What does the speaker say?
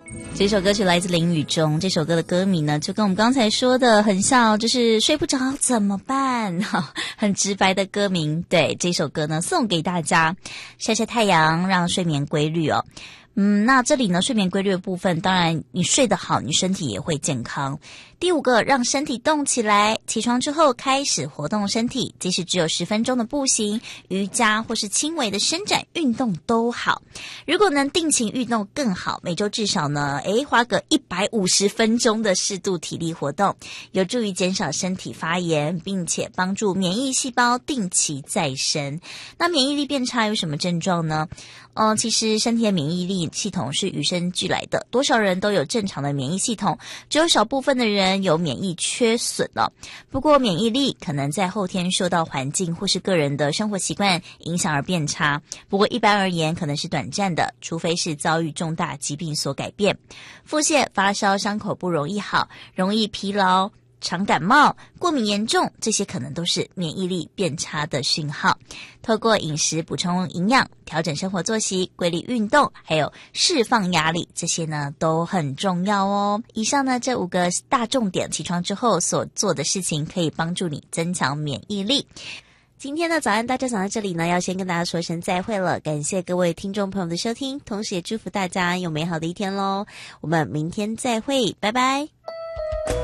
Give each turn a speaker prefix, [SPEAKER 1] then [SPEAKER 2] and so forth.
[SPEAKER 1] 这首歌曲来自林宇中，这首歌的歌名呢就跟我们刚才说的很像，就是睡不着怎么办，很直白的歌名。对，这首歌呢送给大家，晒晒太阳让睡眠规律哦。那这里呢睡眠规律的部分，当然你睡得好，你身体也会健康。第5个，让身体动起来，起床之后开始活动身体，即使只有10分钟的步行、瑜伽或是轻微的伸展运动都好。如果能定期运动更好，每周至少呢花个150分钟的适度体力活动，有助于减少身体发炎，并且帮助免疫细胞定期再生。那免疫力变差有什么症状呢？其实身体的免疫力系统是与生俱来的，多少人都有正常的免疫系统，只有少部分的人有免疫缺损了。不过免疫力可能在后天受到环境或是个人的生活习惯影响而变差，不过一般而言可能是短暂的，除非是遭遇重大疾病所改变。腹泻、发烧、伤口不容易好，容易疲劳、常感冒、过敏严重，这些可能都是免疫力变差的讯号。透过饮食补充营养，调整生活作息，规律运动，还有释放压力，这些呢都很重要哦。以上呢这5个大重点，起床之后所做的事情可以帮助你增强免疫力。今天的早安大家早到这里呢，要先跟大家说声再会了，感谢各位听众朋友的收听，同时也祝福大家有美好的一天咯。我们明天再会，拜拜。